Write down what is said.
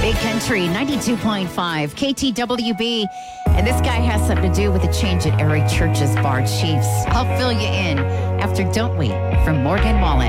Big Country 92.5 KTWB. And this guy has something to do with the change at Eric Church's Bar Chiefs. I'll fill you in after Don't We from Morgan Wallen.